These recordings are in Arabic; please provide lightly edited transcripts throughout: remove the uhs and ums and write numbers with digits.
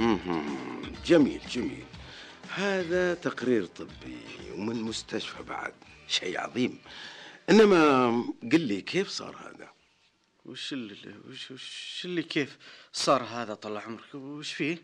جميل جميل. هذا تقرير طبي ومن مستشفى بعد، شيء عظيم. إنما قل لي كيف صار هذا؟ وش اللي كيف صار هذا؟ طال عمرك وش فيه؟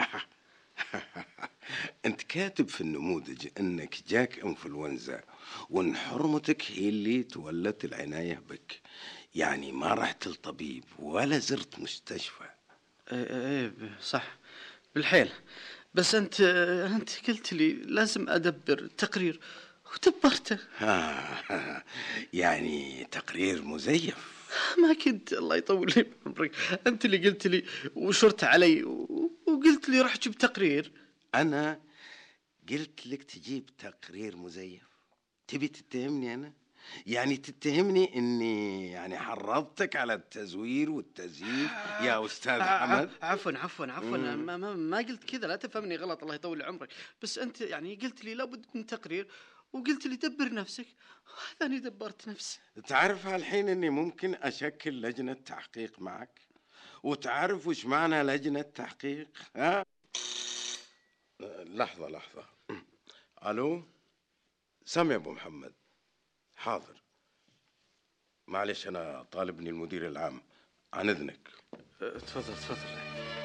أنت كاتب في النموذج أنك جاك إنفلونزا، وأن حرمتك هي اللي تولت العناية بك، يعني ما رحت للطبيب ولا زرت مستشفى. ايه صح بالحيل. بس انت قلت لي لازم ادبر تقرير ودبرته. يعني تقرير مزيف. ما كنت، الله يطول لي عمرك. انت اللي قلت لي وشرت علي وقلت لي روح جيب تقرير. أنا قلت لك تجيب تقرير مزيف؟ تبي تتهمني أنا؟ يعني تتهمني إني يعني حرضتك على التزوير والتزييف يا أستاذ حمد؟ عفوا ما قلت كذا، لا تفهمني غلط، الله يطول عمرك. بس انت يعني قلت لي لابد من تقرير وقلت لي دبر نفسك، وهذا أنا دبرت نفسي. تعرف هالحين إني ممكن أشكل لجنة تحقيق معك، وتعرف وش معنى لجنة تحقيق؟ ها؟ لحظة. ألو، سامي أبو محمد. حاضر، معلش أنا طالبني المدير العام، عن إذنك. تفضل.